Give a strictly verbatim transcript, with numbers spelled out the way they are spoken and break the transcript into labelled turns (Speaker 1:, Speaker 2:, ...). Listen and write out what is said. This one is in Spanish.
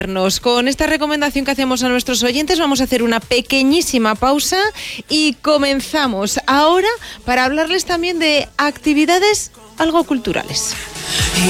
Speaker 1: Con esta recomendación que hacemos a nuestros oyentes vamos a hacer una pequeñísima pausa y comenzamos ahora para hablarles también de actividades algo culturales.